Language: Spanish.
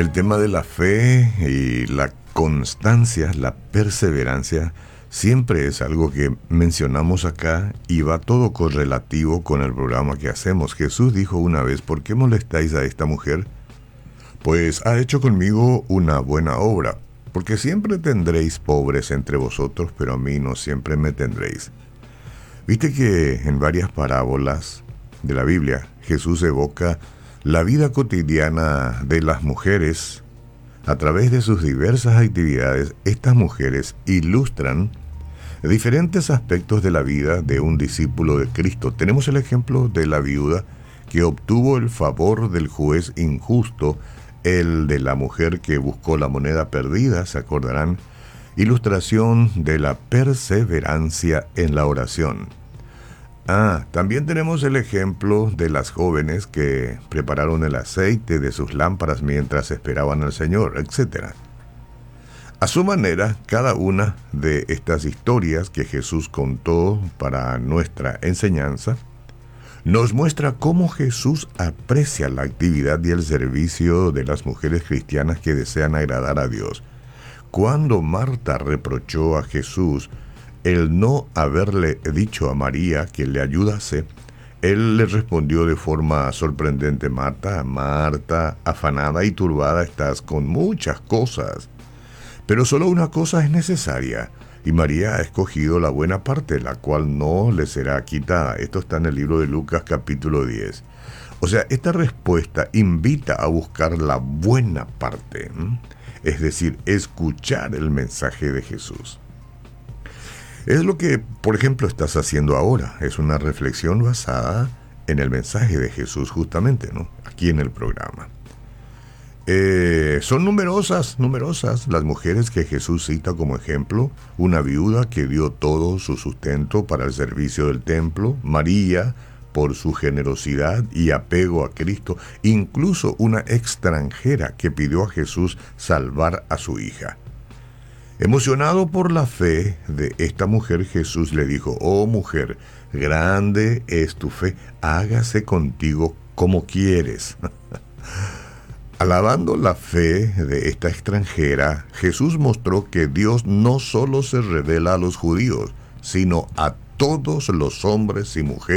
El tema de la fe y la constancia, la perseverancia, siempre es algo que mencionamos acá y va todo correlativo con el programa que hacemos. Jesús dijo una vez: ¿por qué molestáis a esta mujer? Pues ha hecho conmigo una buena obra, porque siempre tendréis pobres entre vosotros, pero a mí no siempre me tendréis. Viste que en varias parábolas de la Biblia Jesús evoca la vida cotidiana de las mujeres. A través de sus diversas actividades, estas mujeres ilustran diferentes aspectos de la vida de un discípulo de Cristo. Tenemos el ejemplo de la viuda que obtuvo el favor del juez injusto, el de la mujer que buscó la moneda perdida, ¿se acordarán? Ilustración de la perseverancia en la oración. También tenemos el ejemplo de las jóvenes que prepararon el aceite de sus lámparas mientras esperaban al Señor, etc. A su manera, cada una de estas historias que Jesús contó para nuestra enseñanza nos muestra cómo Jesús aprecia la actividad y el servicio de las mujeres cristianas que desean agradar a Dios. Cuando Marta reprochó a Jesús el no haberle dicho a María que le ayudase, él le respondió de forma sorprendente: Marta, Marta, afanada y turbada estás con muchas cosas, pero solo una cosa es necesaria, y María ha escogido la buena parte, la cual no le será quitada. Esto está en el libro de Lucas capítulo 10. O sea, esta respuesta invita a buscar la buena parte, es decir, escuchar el mensaje de Jesús. Es lo que, por ejemplo, estás haciendo ahora. Es una reflexión basada en el mensaje de Jesús justamente, ¿no? Aquí en el programa. Son numerosas las mujeres que Jesús cita como ejemplo. Una viuda que dio todo su sustento para el servicio del templo. María, por su generosidad y apego a Cristo. Incluso una extranjera que pidió a Jesús salvar a su hija. Emocionado por la fe de esta mujer, Jesús le dijo: oh mujer, grande es tu fe, hágase contigo como quieres. Alabando la fe de esta extranjera, Jesús mostró que Dios no solo se revela a los judíos, sino a todos los hombres y mujeres